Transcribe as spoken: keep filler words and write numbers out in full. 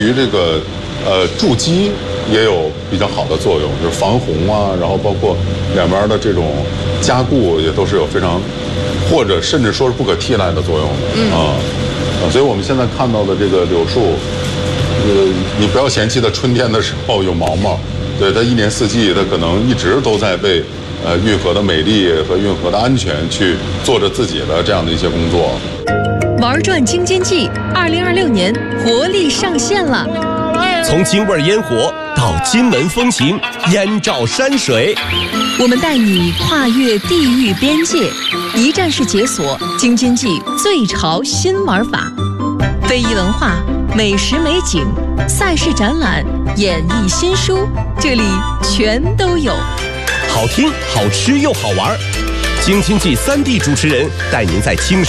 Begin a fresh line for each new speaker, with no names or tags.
于这个呃筑基也有比较好的作用，就是防洪啊，然后包括两边的这种加固也都是有非常或者甚至说是不可替代的作用的、嗯、啊。所以我们现在看到的这个柳树，呃，你不要嫌弃它春天的时候有毛毛，对，它一年四季它可能一直都在为呃运河的美丽和运河的安全去做着自己的这样的一些工作。
玩转京津冀二零二六年活力上线了，
从京味烟火到金门风情，燕赵山水，
我们带你跨越地域边界，一站式解锁京津冀最潮新玩法，非遗文化、美食美景、赛事展览、演艺新书，这里全都有。
好听、好吃又好玩，京津冀三地主持人带您在青